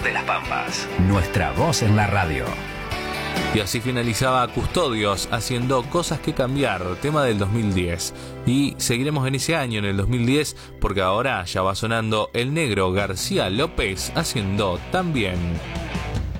de las Pampas. Nuestra voz en la radio. Y así finalizaba Custodios haciendo Cosas que Cambiar, tema del 2010. Y seguiremos en ese año, en el 2010, porque ahora ya va sonando el negro García López haciendo También.